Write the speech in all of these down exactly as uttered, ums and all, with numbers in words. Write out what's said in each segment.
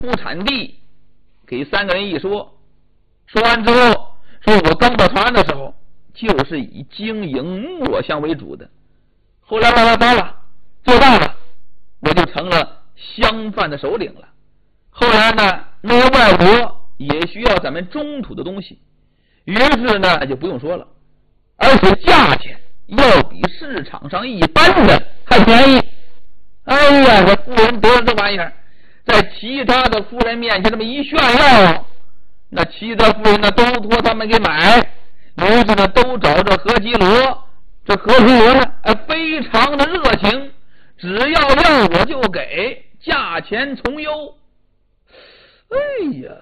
出产地给三个人一说，说完之后说我刚到长安的时候就是以经营墨香为主的，后来慢慢大了做大了，我就成了香贩的首领了。后来呢，那些外国也需要咱们中土的东西，于是呢就不用说了，而且价钱要比市场上一般的还便宜。哎呀，这富人得了这玩意儿，在其他的富人面前这么一炫耀，那其他富人呢都托他们给买，于是呢都找着何基罗。这何基罗呢非常的热情，只要要我就给，价钱从优。哎呀，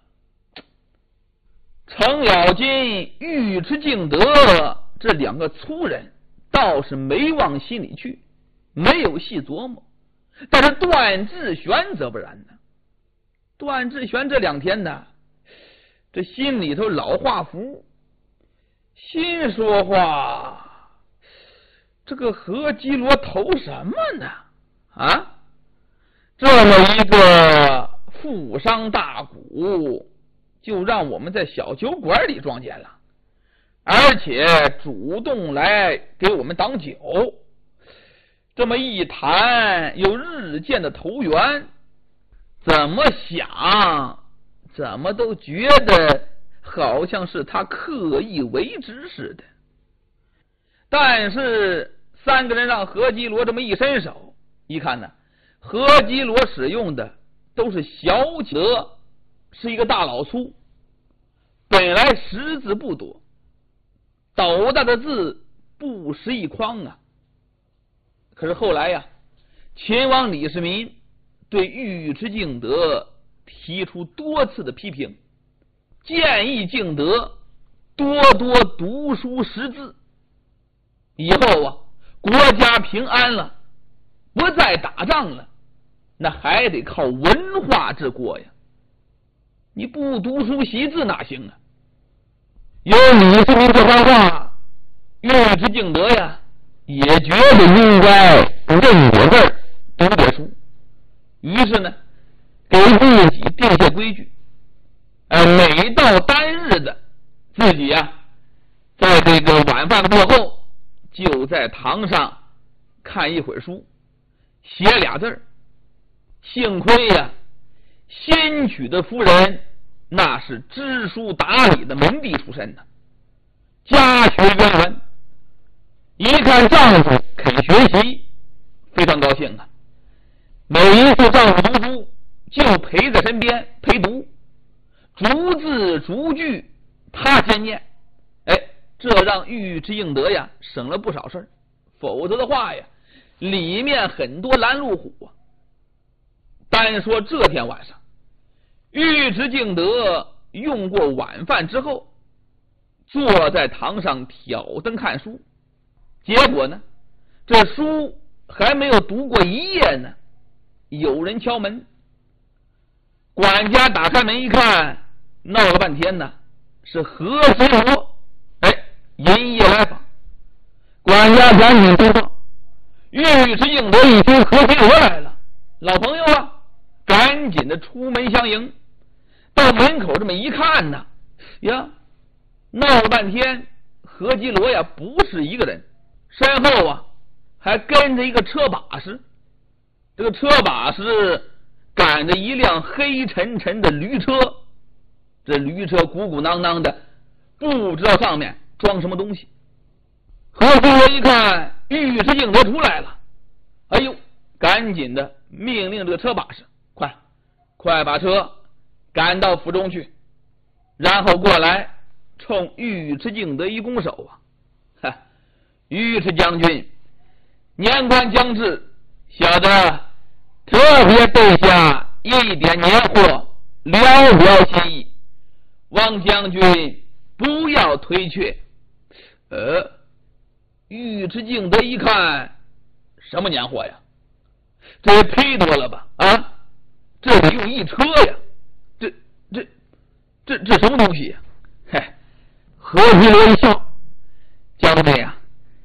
程咬金、尉迟敬德这两个粗人倒是没往心里去，没有细琢磨。但是段志玄则不然呢。段志玄这两天呢，这心里头老画符，心说话，这个何基罗投什么呢？啊，这么一个富商大贾，就让我们在小酒馆里撞见了，而且主动来给我们挡酒。这么一谈又日渐的投缘，怎么想怎么都觉得好像是他刻意为之似的。但是三个人让何基罗这么一伸手，一看呢，何基罗使用的都是小者，是一个大老粗，本来识字不多，斗大的字不识一筐啊。可是后来呀，秦王李世民对尉迟敬德提出多次的批评，建议敬德多多读书识字，以后啊国家平安了，不再打仗了，那还得靠文化治国呀，你不读书习字哪行啊？有李世民这番话，尉迟敬德呀也觉得应该认我字儿，读点书。于是呢，给自己定下规矩，呃，每到单日的自己呀、啊，在这个晚饭过后，就在堂上看一会儿书，写俩字儿。幸亏呀、啊，先娶的夫人那是知书达理的门第出身的，家学渊源。一看丈夫肯学习，非常高兴啊！每一次丈夫读书，就陪在身边陪读，逐字逐句他先念。哎，这让尉迟敬德呀省了不少事儿，否则的话呀，里面很多拦路虎啊。单说这天晚上，尉迟敬德用过晚饭之后，坐在堂上挑灯看书。结果呢，这书还没有读过一页呢，有人敲门。管家打开门一看，闹了半天呢，是何基罗，哎，营业来访。管家赶紧通报，尉迟敬德一听何基罗来了，老朋友啊，赶紧的出门相迎。到门口这么一看呢，呀，闹了半天，何基罗呀不是一个人，身后啊还跟着一个车把式。这个车把式赶着一辆黑沉沉的驴车，这驴车鼓鼓囊囊的，不知道上面装什么东西。何基罗一看尉迟敬德出来了，哎呦，赶紧的命令这个车把式，快快把车赶到府中去，然后过来冲尉迟敬德一拱手啊，哈，尉迟将军，年关将至，小的特别备下一点年货，聊表心意，望将军不要推却。呃，尉迟敬德一看，什么年货呀？这也忒多了吧？啊，这得用一车呀！这这这这什么东西呀？嗨，何基罗一笑，将军呀，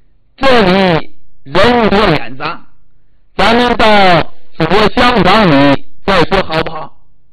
这里人多眼杂，咱们到左厢房里